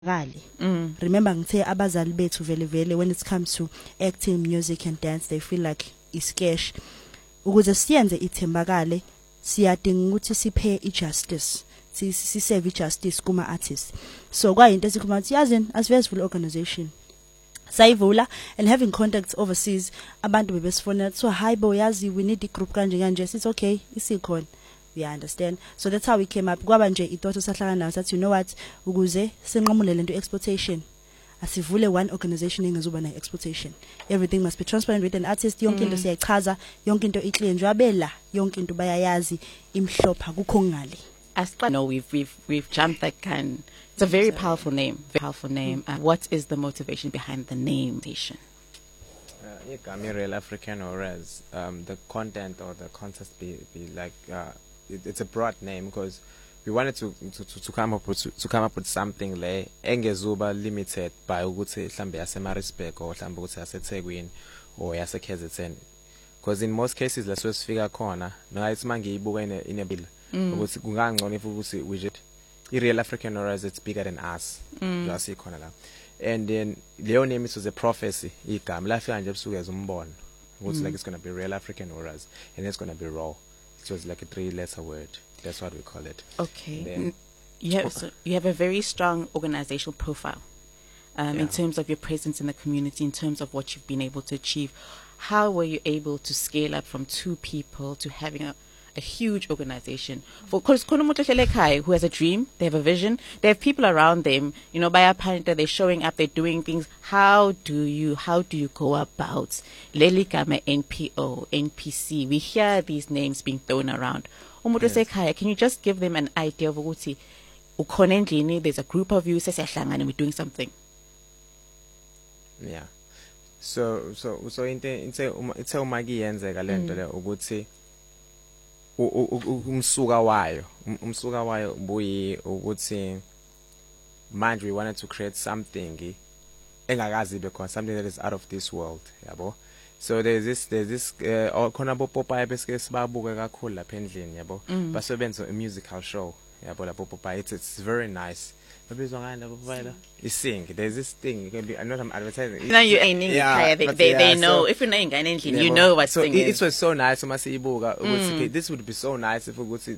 Remember ngithe abazali bethu vele when it comes to acting, music and dance, they feel like it's cash. Ukuze siyenze ithembakale siyadinga ukuthi siphe ijustice. Siseve ijustice kuma artists. So kwayinto esikhuluma ukuthi yazini asivesivula organization. Sayivula and having contacts overseas abantu bebesifona so hi bo yazi we need a group kanje kanje. It's okay, isikhona. We understand. So that's how we came up. Kwaba nje idotho sahlangana nayo sathi you know what ukuze senqamule lento exportation asivule one organization engazuba na exportation. Everything must be transparent with an artist. Yonke into siyachaza, yonke into iclear njwabela, yonke into bayayazi imhlopha kukho ngale. No, we've jumped that kind. It's a very powerful name. Very powerful name. What is the motivation behind the name? Real African Auras. The content or the concept be like it's a broad name because we wanted to come up with something le engezuba limited by ukuthi mhlambe yaseMaritzburg or mhlambe ukuthi yaseThekwini or yaseKZN, because in most cases la sifika khona no it's mangiyibuka in a bill ukuthi kungangcono if ukuthi we just Real African Auras, it's bigger than us just khona la. And then leyo name it was a prophecy igama lafika nje ebusuku ezumbono ukuthi like it's going to be Real African Auras and it's going to be raw. It was like a 3-letter word. That's what we call it. Okay. Then, you have a very strong organizational profile in terms of your presence in the community, in terms of what you've been able to achieve. How were you able to scale up from 2 people to having a huge organization? For who has a dream, they have a vision, they have people around them, by a parent that they're showing up, they're doing things. How do you go about Leligame NPO, NPC? We hear these names being thrown around. Can you just give them an idea of what there's a group of you and we're doing something? Yeah. So it's umagi yenzeka lento le ukuthi umsuka wayo buyi ukuthi manje we wanted to create something engakazi because something that is out of this world, yabo. So there's this khona bo Popeye beske sibabuka kakhulu lapha endlini, yabo, basebenza a musical show, yabo la Popeye. It's very nice. Sing. There's this thing. I'm not advertising. No, you ain't they know. So, if you're not in you know what's so singing. It was so nice. This would be so nice if we could see